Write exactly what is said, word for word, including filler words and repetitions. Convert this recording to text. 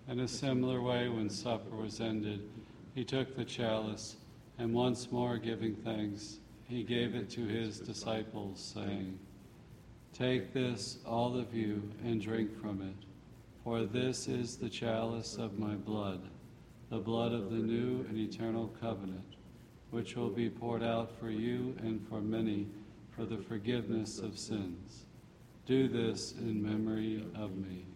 In a similar way, when supper was ended, he took the chalice, and once more giving thanks, he gave it to his disciples, saying, "Take this, all of you, and drink from it, for this is the chalice of my blood, the blood of the new and eternal covenant, which will be poured out for you and for many for the forgiveness of sins. Do this in memory of me."